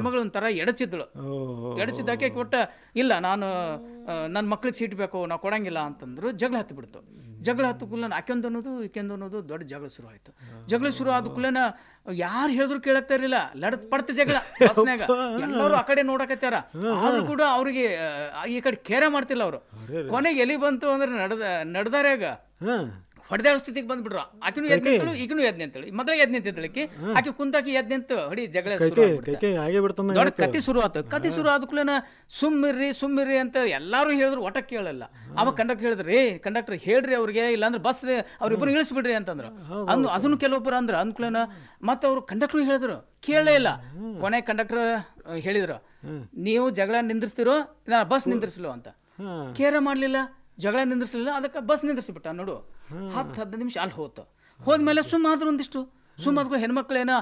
ಹೆಣ್ಮಗಳು ಒಂಥರ ಎಡಚಿದ್ದಳು. ಎಡಚಿದ್ದಾಕೆ ಕೊಟ್ಟ ಇಲ್ಲ ನಾನು ನನ್ನ ಮಕ್ಳಿಗೆ ಸೀಟ್ ಬೇಕು ನಾವು ಕೊಡಂಗಿಲ್ಲ ಅಂತಂದ್ರು. ಜಗಳ ಹತ್ತು ಬಿಡ್ತು. ಜಗಳ ಹತ್ತು ಕುಲ್ಲನ ಆಕೆಂದು ಅನ್ನೋದು ಈಕೆಂದು ಅನ್ನೋದು ದೊಡ್ಡ ಜಗಳ ಶುರು ಆಯ್ತು. ಜಗಳ ಶುರು ಆದ ಕುಲ್ಲನ ಯಾರು ಹೇಳಿದ್ರು ಕೇಳಕ್ತಾ ಇರಲಿಲ್ಲ. ಲಡತ್ ಪಡ್ತ ಜಗಳ ಬಸ್ನಾಗ. ಎಲ್ಲರೂ ಆ ಕಡೆ ನೋಡಕತ್ತಾರ. ಆದ್ರೂ ಕೂಡ ಅವ್ರಿಗೆ ಈ ಕಡೆ ಕೇರ ಮಾಡ್ತಿಲ್ಲ ಅವರು. ಕೊನೆಗೆ ಎಲ್ಲಿ ಬಂತು ಅಂದ್ರೆ ನಡೆದಾರ್ಯಾಗ ಹೊಡೆದಾಡೋ ಸ್ಥಿತಿಗೆ ಬಂದ್ಬಿಟ್ರು. ಆಕಿನೂ ಎದ್ ನಿಂತಳು, ಈಗಿನೂ ಎದ್ ನಿಂತಳು. ಮೊದಲೇ ಎದ್ ನಿಂತಿದ್ದಳಕಿ, ಆಕೆ ಕುಂತಾಕಿ ಎದ್ ನಿಂತು ಹೊಡಿ ಜಗಳ ದೊಡ್ಡ ಕತಿ ಶುರು ಆಯ್ತು. ಕತಿ ಶುರು ಆದ ಕೂಡಲೇ ಸುಮ್ಮಿರ್ರಿ ಅಂತ ಎಲ್ಲಾರು ಹೇಳಿದ್ರು, ಒಟ್ಟ ಕೇಳಲ್ಲ. ಅವಾಗ ಕಂಡಕ್ಟರ್ ಹೇಳಿದ್ರಿ, ಕಂಡಕ್ಟರ್ ಹೇಳ್ರಿ ಅವ್ರಿಗೆ, ಇಲ್ಲಾಂದ್ರೆ ಬಸ್ ಅವ್ರಿಬ್ಬರು ಇಳಿಸ್ಬಿಡ್ರಿ ಅಂತಂದ್ರು. ಅದನ್ನು ಕೆಲವೊಬ್ಬರು ಅಂದ್ರು. ಅಂದ್ಕೂಲನ ಮತ್ತೆ ಅವ್ರು ಕಂಡಕ್ಟರ್ ಹೇಳಿದ್ರು, ಕೇಳಲೇ ಇಲ್ಲ. ಕೊನೆ ಕಂಡಕ್ಟರ್ ಹೇಳಿದ್ರು, ನೀವು ಜಗಳ ನಿಂದ್ರಿಸ್ತಿರೋ ಬಸ್ ನಿಂದ್ರಿಸ್ಲೋ ಅಂತ. ಕೇರ ಮಾಡ್ಲಿಲ್ಲ, ಜಗಳ ನಿಂದ್ರಿಸಲಿಲ್ಲ. ಅದಕ್ಕೆ ಬಸ್ ನಿಂದ್ರಿಸಿಬಿಟ್ಟ. ನೋಡು, 10-15 ನಿಮಿಷ ಅಲ್ಲಿ ಹೋದ್ಮೇಲೆ ಸುಮ್ಮಾದ್ರು ಒಂದಿಷ್ಟು ಸುಮ್ಮಾದ್ರು ಹೆಣ್ಮಕ್ಳೇನ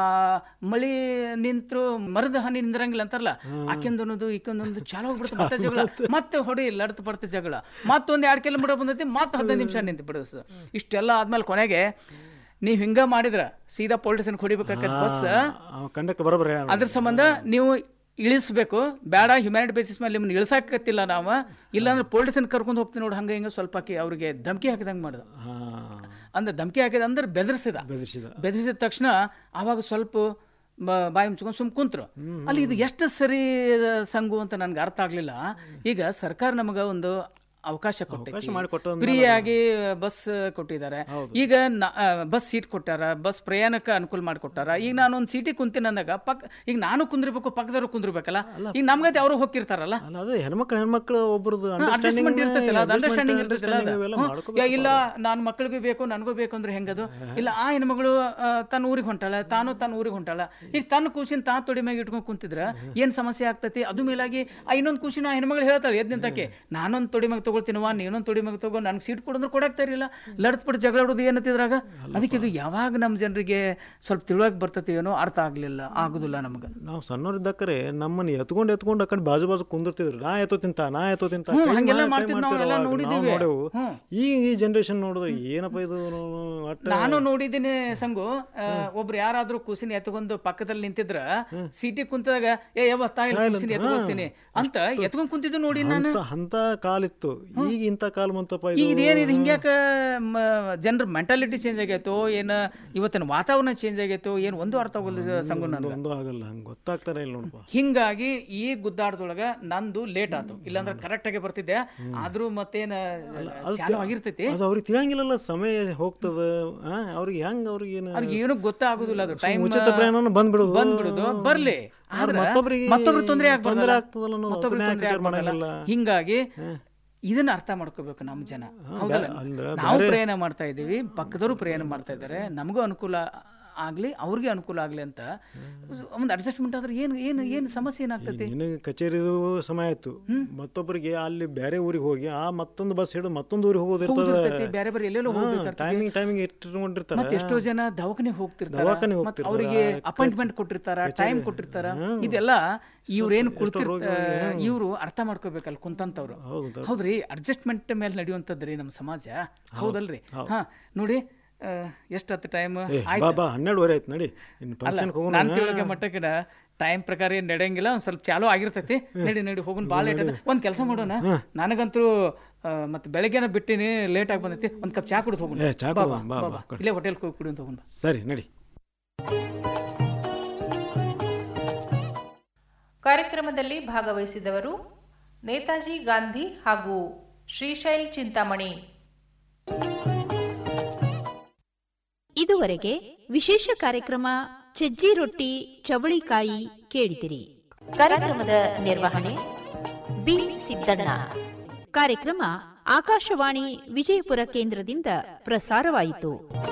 ಮಳಿ ನಿಂತರು ಮರದ ಹನಿ ನಿಂದ್ರಂಗಿಲ್ಲ ಅಂತಾರಲ್ಲ, ಆಕೆಂದೊಂದು ಈಕೊಂದೊಂದು ಚಾಲು ಹೋಗ್ಬಿಡುತ್ತೆ. ಮತ್ತೆ ಜಗಳ, ಮತ್ತೆ ಹೊಡಿ ಲಡ್ತ ಪಡ್ತ ಜಗಳ. ಮತ್ತೊಂದು 2 ಕಿಲೋಮೀಟರ್ ಬಂದೈತಿ, ಮತ್ತೆ 15 ನಿಮಿಷ ನಿಂತು ಬಿಡಿಸ್. ಇಷ್ಟೆಲ್ಲ ಆದ್ಮೇಲೆ ಕೊನೆಗೆ ನೀವ್ ಹಿಂಗ ಮಾಡಿದ್ರ ಸೀದಾ ಪೊಲೀಸ್ ಸ್ಟೇಷನ್ ಹೊಡಿಬೇಕಾಗತ್ತೆ ಬಸ್. ಅದ್ರ ಸಂಬಂಧ ನೀವು ಇಳಿಸ್ಬೇಕು, ಬೇಡ ಹ್ಯುಮ್ಯಾನಿಟಿ ಬೇಸಿಸ್ ಮೇಲೆ ನಿಮ್ಮನ್ನ ಇಳಿಸಾಕತ್ತಿಲ್ಲ ನಾವು, ಇಲ್ಲಾಂದ್ರೆ ಪೊಲೀಸನ್ ಕರ್ಕೊಂಡು ಹೋಗ್ತೀನಿ ನೋಡಿ. ಹಂಗೆ ಹಿಂಗೆ ಸ್ವಲ್ಪ ಅವ್ರಿಗೆ ಧಮಕಿ ಹಾಕಿದಂಗೆ ಮಾಡ್ದ. ಅಂದ್ರೆ ಧಮಕಿ ಹಾಕಿದ ಅಂದ್ರೆ ಬೆದರಿಸಿದ ತಕ್ಷಣ ಆವಾಗ ಸ್ವಲ್ಪ ಬಾಯಿ ಮುಚ್ಕೊಂಡು ಸುಮ್ ಕುಂತ್ರು. ಅಲ್ಲಿ ಇದು ಎಷ್ಟು ಸರಿ ಸಂಗು ಅಂತ ನನ್ಗೆ ಅರ್ಥ ಆಗ್ಲಿಲ್ಲ. ಈಗ ಸರ್ಕಾರ ನಮಗ ಒಂದು ಅವಕಾಶ ಕೊಟ್ಟೈತಿ, ಫ್ರೀಯಾಗಿ ಬಸ್ ಕೊಟ್ಟಿದ್ದಾರೆ. ಈಗ ಬಸ್ ಸೀಟ್ ಕೊಟ್ಟಾರ, ಬಸ್ ಪ್ರಯಾಣಕ್ಕೆ ಅನುಕೂಲ ಮಾಡಿಕೊಟ್ಟಾರ. ಈಗ ನಾನು ಒಂದು ಸೀಟಿಗೆ ಕುಂತೀನಿ ಅಂದಾಗ ಈಗ ನಾನು ಕುಂದ್ರಬೇಕು, ಪಕ್ಕದವ್ರು ಕುಂದ್ರಬೇಕಲ್ಲ. ಈಗ ನಮ್ಗತಿ ಅವರು ಹೋಗಿರ್ತಾರಲ್ಲ, ಹೆಣ್ಮಕ್ಳು ಒಬ್ಬರದು ಅಡ್ಜಸ್ಟ್ಮೆಂಟ್ ಇರ್ತೈತಿಲ್ಲ, ಅದು ಅಂಡರ್ಸ್ಟ್ಯಾಂಡಿಂಗ್ ಇರ್ತೈತಿಲ್ಲ. ಇಲ್ಲ ನಾನು ಮಕ್ಳಿಗೂ ಬೇಕು ನನಗೂ ಬೇಕು ಅಂದ್ರೆ ಹೆಂಗದು. ಇಲ್ಲ ಆ ಹೆಣ್ಮಗಳು ತನ್ನ ಊರಿಗೆ ಹೊಂಟಾಳ, ತಾನು ತನ್ನ ಊರಿಗೆ ಹೊಂಟಾಳ. ಈಗ ತನ್ನ ಕೂಸಿನ ತೊಡಿ ಮ್ಯಾಗ ಇಟ್ಕೊಂಡು ಕುಂತಿದ್ರ ಏನ್ ಸಮಸ್ಯೆ ಆಗ್ತೈತಿ. ಅದು ಮೇಲಾಗಿ ಇನ್ನೊಂದು ಕೂಸಿನ ಹೆಣ್ಮಗಳು ಹೇಳ್ತಾಳೆ ಎದ್ ನಿಂತಕ್ಕೆ, ನಾನೊಂದು ತೊಡಿ ಮ್ಯಾಗ ತಗೊಳ್ತೀನವ, ನೀನೊಂದು ತೊಡಿ ಮ್ಯಾಗ ತಗೋ, ನನ್ಗೆ ಸೀಟ್ ಕೊಡಂದ್ರೆ ಕೊಡಾಕ್ತಾ ಇರಲಿಲ್ಲ. ಲಡ್ತ್ಬಿಟ್ಟು ಜಗಳಾಡೋದು ಏನತ್ತಿದ್ರಾಗ. ಅದಕ್ಕೆ ಇದು ಯಾವಾಗ ನಮ್ಮ ಜನರಿಗೆ ಸ್ವಲ್ಪ ತಿಳುವಳಿಕೆ ಬರ್ತೈತಿ ಏನೋ ಅರ್ಥ ಆಗ್ಲಿಲ್ಲ, ಆಗುದಿಲ್ಲ ನಮ್ಗೆ. ನಾವು ಸಣ್ಣವ್ರಿದ್ದಕ್ಕರೆ ನಮ್ಮನ್ನ ಎತ್ಕೊಂಡು ಆ ಕಡೆ ಬಾಜು ಕುಂದಿರ್ತಿದ್ರು. ನಾ ಎತ್ತೋ ತಿಂತ ಹಂಗೆಲ್ಲ ಮಾಡ್ತಿದ್ ನಾವೆಲ್ಲ ನೋಡಿದೀವಿ. ಈ ಜನರೇಷನ್ ನೋಡುದು ಏನಪ್ಪ ಇದು. ನಾನು ನೋಡಿದ್ದೀನಿ ಸಂಗು, ಒಬ್ರು ಯಾರಾದ್ರೂ ಕೂಸಿನ ಎತ್ಕೊಂಡು ಪಕ್ಕದಲ್ಲಿ ನಿಂತಿದ್ರ ಸೀಟಿ ಕುಂತಾಗ ಕೂಸಿನ ಎತ್ಕೊಳ್ತೀನಿ ಅಂತ ಎತ್ಕೊಂಡ್ ಕುಂತಿದ್ದು ನೋಡಿ ನಾನು. ಅಂತ ಕಾಲಿತ್ತು, ಈಗ ಇಂಥ ಕಾಲ ಬಂತಪ್ಪ. ಇದೇನಿದು ಹಿಂಗ್ಯಾಕ ಜನರ ಮೆಂಟಾಲಿಟಿ ಚೇಂಜ್ ಆಗೈತೋ ಏನ, ಇವತ್ತಿನ ವಾತಾವರಣ ಚೇಂಜ್ ಆಗೈತೋ ಏನು ಒಂದು ಅರ್ಥ ಆಗೋಲ್ಲ ಸಂಗು. ಒಂದು ಆಗಲ್ಲ, ಹಂಗೆ ಗೊತ್ತಾಗ್ತಾನೆ ಇಲ್ಲ ನೋಡಪ್ಪ. ಹಿಂಗಾಗಿ ಈ ಗುದ್ದಾಟದೊಳಗ ನಂದು ಲೇಟ್ ಆಯ್ತು, ಇಲ್ಲಾಂದ್ರೆ ಕರೆಕ್ಟ್ ಆಗಿ ಬರ್ತಿದ್ದೆ. ಆದ್ರೂ ಮತ್ತೇನ ಚಾಲು ಆಗಿರ್ತೈತಿ, ಅವ್ರಿಗೆ ತಿಳಿಯಂಗಿಲ್ಲ, ಸಮಯ ಹೋಗ್ತದ ಅವ್ರಿಗೆ. ಹೆಂಗ್ ಅವ್ರಿಗೆ ಏನು ಗೊತ್ತಾಗುದಿಲ್ಲ. ಅದು ಟೈಮ್ ಬಂದ್ಬಿಡುದು ಬರ್ಲಿ, ಮತ್ತೊಬ್ರು ತೊಂದರೆ ಆಗ್ಬಾರ್ದಲ್ಲ. ಹಿಂಗಾಗಿ ಇದನ್ನ ಅರ್ಥ ಮಾಡ್ಕೋಬೇಕು ನಮ್ಮ ಜನ. ಹೌದಲ್ಲ, ನಾವು ಪ್ರಯಾಣ ಮಾಡ್ತಾ ಇದೀವಿ, ಪಕ್ಕದವರು ಪ್ರಯಾಣ ಮಾಡ್ತಾ ಇದಾರೆ, ನಮಗೂ ಅನುಕೂಲ ಆಗ್ಲಿ ಅವ್ರಿಗೆ ಅನುಕೂಲ ಆಗ್ಲಿ ಅಂತ ಒಂದು ಅಡ್ಜಸ್ಟ್ಮೆಂಟ್ ಆದ್ರೆ ಏನು ಸಮಸ್ಯೆ ಏನಾಗ್ತೈತಿ. ಕಚೇರಿದು ಸಮಯ ಆಯ್ತು, ಮತ್ತೊಬ್ಬರಿಗೆ ಅಲ್ಲಿ ಬೇರೆ ಊರಿಗೆ ಹೋಗಿ ಆ ಮತ್ತೊಂದು ಬಸ್ ಹಿಡಿದು ಮತ್ತೊಂದು ಊರಿಗೆ ಹೋಗೋದಿರ್ತೈತಿ. ಬೇರೆ ಬೇರೆ ಎಲ್ಲೆಲ್ಲೋ ಟೈಮಿಂಗ್ ಇಟ್ಕೊಂಡಿರ್ತಾರೆ. ಮತ್ತೆ ಎಷ್ಟೋ ಜನ ದವಾಖಾನೆ ಹೋಗ್ತಿರ್ತಾರೆ, ಅವರಿಗೆ ಅಪಾಯಿಂಟ್ಮೆಂಟ್ ಕೊಟ್ಟಿರ್ತಾರ, ಟೈಮ್ ಕೊಟ್ಟಿರ್ತಾರ. ಇದೆಲ್ಲ ಇವ್ರೇನು ಕುಳಿತಿರ್ತಾರೆ ಇವ್ರು ಅರ್ಥ ಮಾಡ್ಕೋಬೇಕಲ್ಲ ಕುಂತಂತವ್ರು. ಹೌದ್ರಿ, ಅಡ್ಜಸ್ಟ್ಮೆಂಟ್ ಮೇಲೆ ನಡೆಯುವಂತದ್ರಿ ನಮ್ಮ ಸಮಾಜ. ಹೌದಲ್ರಿ? ಹಾ ನೋಡಿ, ಎಷ್ಟತ್ತು ಟೈಮ್? 12:30 ಆಯ್ತು ನಡಿ. ನಾನು ತಿಳಕ ಮಟ್ಟಕ್ಕಿನ ಟೈಮ್ ಪ್ರಕಾರ ಏನ್ ನಡೆಯಂಗಿಲ್ಲ, ಒಂದ್ ಸ್ವಲ್ಪ ಚಾಲು ಆಗಿರ್ತೈತಿ. ನಡಿ ಹೋಗೋಣ, ಭಾಳ ಲೇಟ್ ಆಯ್ತು. ಒಂದ್ ಕೆಲಸ ಮಾಡೋಣ, ನನಗಂತೂ ಮತ್ತೆ ಬೆಳಗ್ಗೆನ ಬಿಟ್ಟಿನಿ, ಲೇಟ್ ಆಗಿ ಬಂದೈತಿ. ಒಂದ್ ಕಪ್ ಚಾ ಕುಡಿದು ಹೋಗೋಣ, ಇಲ್ಲೇ ಹೋಟೆಲ್ ಕುಡಿ ಅಂತ ಹೋಗೋಣ. ಸರಿ ನಡಿ. ಕಾರ್ಯಕ್ರಮದಲ್ಲಿ ಭಾಗವಹಿಸಿದವರು ನೇತಾಜಿ ಗಾಂಧಿ ಹಾಗೂ ಶ್ರೀಶೈಲ್ ಚಿಂತಾಮಣಿ. ಇದುವರೆಗೆ ವಿಶೇಷ ಕಾರ್ಯಕ್ರಮ ಸಜ್ಜಿ ರೊಟ್ಟಿ ಚವಳಿಕಾಯಿ ಕೇಳಿದಿರಿ. ಕಾರ್ಯಕ್ರಮದ ನಿರ್ವಹಣೆ ಬಿ ಸಿದ್ದಣ್ಣ. ಕಾರ್ಯಕ್ರಮ ಆಕಾಶವಾಣಿ ವಿಜಯಪುರ ಕೇಂದ್ರದಿಂದ ಪ್ರಸಾರವಾಯಿತು.